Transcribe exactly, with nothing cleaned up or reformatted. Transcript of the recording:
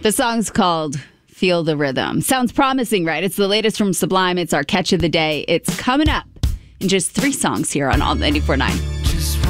The song's called Feel the Rhythm. Sounds promising, right? It's the latest from Sublime. It's our catch of the day. It's coming up in just three songs here on Alt ninety-four point nine.